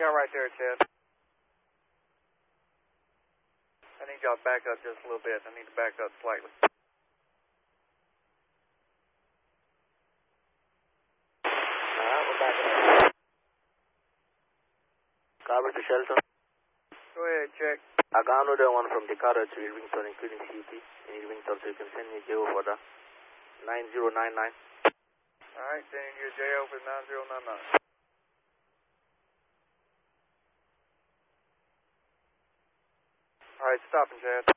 Yeah, right there, Chad. I need y'all to back up just a little bit. I need to back up slightly. We're back up. Carver to Shelton. Go ahead, check. I got another one from Decatur to Irvington, including CT in Irvington, so you can send me a JO for that. 9099. Alright, sending you a JO for 9099. Alright, stopping, Chad.